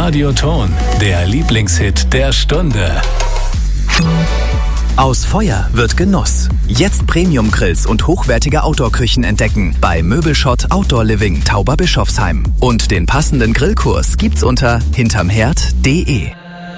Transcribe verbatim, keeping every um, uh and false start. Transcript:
Radioton, der Lieblingshit der Stunde. Aus Feuer wird Genuss. Jetzt Premium-Grills und hochwertige Outdoor-Küchen entdecken bei Möbelschott Outdoor Living Tauberbischofsheim. Und den passenden Grillkurs gibt's unter hintermherd punkt de.